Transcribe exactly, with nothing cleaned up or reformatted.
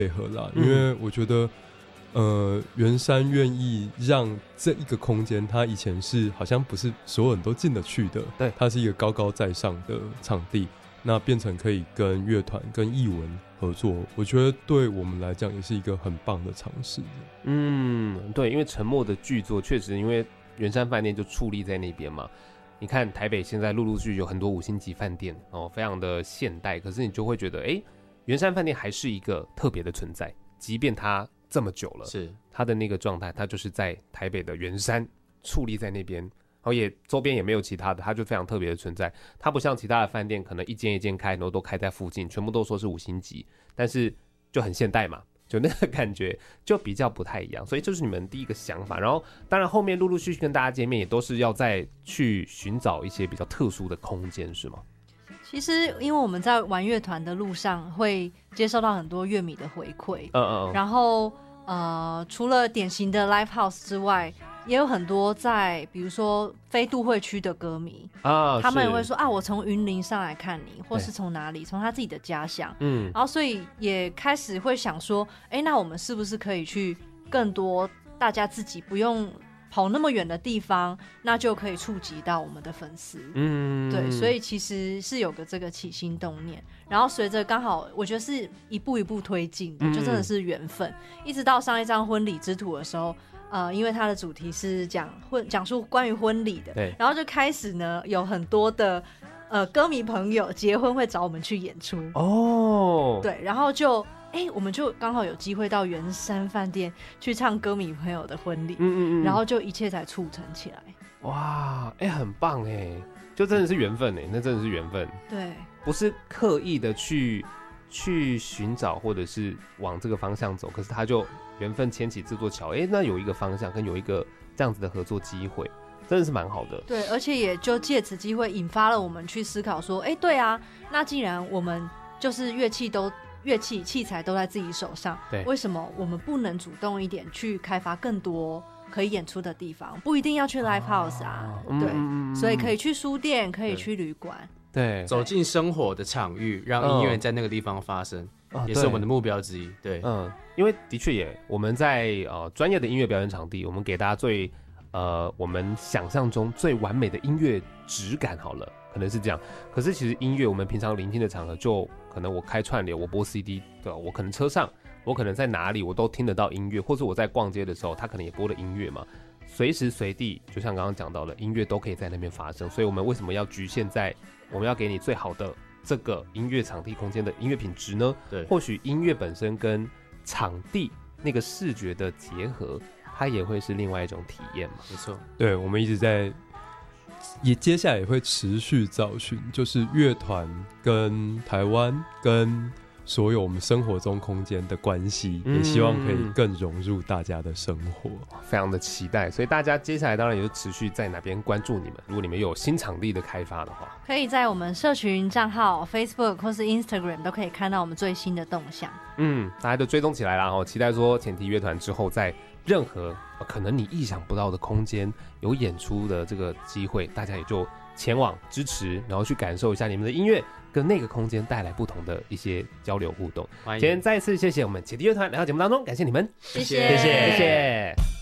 配合啦，因为我觉得。呃，圆山愿意让这一个空间，它以前是好像不是所有人都进得去的， 对， 它是一个高高在上的场地，那变成可以跟乐团、跟艺文合作，我觉得对我们来讲也是一个很棒的尝试。 嗯，对，因为沉默的剧作确实，因为圆山饭店就矗立在那边嘛。你看台北现在陆陆续续有很多五星级饭店哦，非常的现代，可是你就会觉得，哎，圆山饭店还是一个特别的存在，即便它这么久了， 是他的那个状态，他就是在台北的圆山矗立在那边，然后也周边也没有其他的，他就非常特别的存在。他不像其他的饭店，可能一间一间开，然后都开在附近，全部都说是五星级，但是就很现代嘛，就那个感觉就比较不太一样。所以这是你们第一个想法，然后当然后面陆陆续续跟大家见面，也都是要再去寻找一些比较特殊的空间，是吗？ 其实，因为我们在玩乐团的路上，会接受到很多乐迷的回馈，嗯嗯，然后呃，除了典型的 live house 之外，也有很多在比如说非都会区的歌迷啊，他们也会说啊，我从云林上来看你，或是从哪里，从他自己的家乡，嗯，然后所以也开始会想说，哎，那我们是不是可以去更多大家自己不用跑那么远的地方，那就可以触及到我们的粉丝。嗯，对，所以其实是有个这个起心动念，然后随着刚好我觉得是一步一步推进的，就真的是缘分。一直到上一张婚礼之图的时候，呃，因为它的主题是讲婚，讲述关于婚礼的，对，然后就开始呢有很多的呃歌迷朋友结婚会找我们去演出哦，对，然后就。哎、欸，我们就刚好有机会到圆山饭店去唱歌迷朋友的婚礼，嗯嗯嗯，然后就一切才促成起来。 哇，哎、欸，很棒哎，就真的是缘分哎，那真的是缘分。 对， 不是刻意的去去寻找或者是往这个方向走，可是他就缘分牵起这座桥，哎、欸，那有一个方向跟有一个这样子的合作机会，真的是蛮好的。 对，而且也就借此机会引发了我们去思考说，哎、欸，对啊，那既然我们就是乐器都。乐器器材都在自己手上，为什么我们不能主动一点去开发更多可以演出的地方？不一定要去 live house 啊，哦、对、嗯，所以可以去书店，可以去旅馆， 对，走进生活的场域，让音乐在那个地方发生，哦、也是我们的目标之一。对， 嗯，因为的确也我们在呃专业的音乐表演场地，我们给大家最呃我们想象中最完美的音乐质感，好了。可能是这样，可是其实音乐我们平常聆听的场合，就可能我开串流，我播 C D， 对吧？我可能车上，我可能在哪里，我都听得到音乐，或者我在逛街的时候，他可能也播了音乐嘛。随时随地，就像刚刚讲到的，音乐都可以在那边发生。所以我们为什么要局限在我们要给你最好的这个音乐场地空间的音乐品质呢？对，或许音乐本身跟场地那个视觉的结合，它也会是另外一种体验嘛。 没错， 对，我们一直在。也接下来也会持续找寻，就是乐团跟台湾跟所有我们生活中空间的关系、嗯、也希望可以更融入大家的生活， 非常的期待。所以大家接下来当然也就持续在哪边关注你们，如果你们有新场地的开发的话， 可以在我们社群账号 Facebook 或是 Instagram 都可以看到我们最新的动向。 嗯，大家都追踪起来啦，期待说前提乐团之后在任何可能你意想不到的空间有演出的这个机会，大家也就前往支持，然后去感受一下你们的音乐跟那个空间带来不同的一些交流互动。今天再次谢谢我们前提乐团来到节目当中，感谢你们， 谢谢， 谢谢，谢谢。